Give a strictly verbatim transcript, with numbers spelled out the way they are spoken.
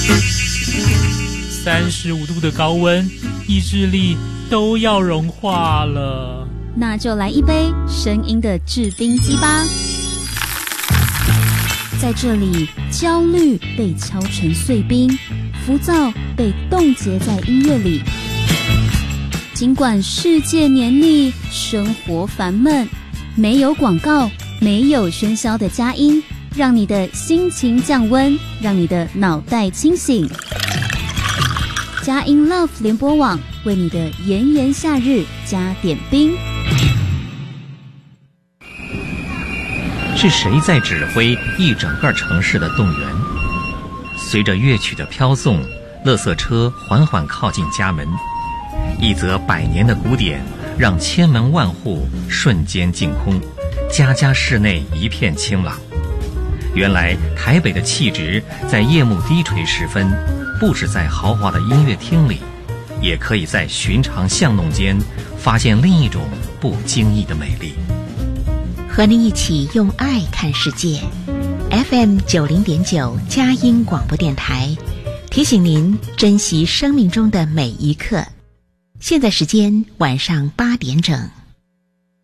三十五度的高温，意志力都要融化了。 那就来一杯声音的制冰机吧。在这里，焦虑被敲成碎冰，浮躁被冻结在音乐里。尽管世界黏腻，生活烦闷，没有广告，没有喧嚣的佳音，让你的心情降温，让你的脑袋清醒。佳音 Love 联播网为你的炎炎夏日加点冰。 是谁在指挥一整个城市的动员？随着乐曲的飘送，垃圾车缓缓靠近家门，一则百年的古典让千门万户瞬间净空，家家室内一片清朗。原来台北的气质在夜幕低垂时分，不止在豪华的音乐厅里，也可以在寻常巷弄间发现另一种不经意的美丽。 和您一起用爱看世界 F M 九零点九佳音广播电台，提醒您珍惜生命中的每一刻。现在时间晚上八点整。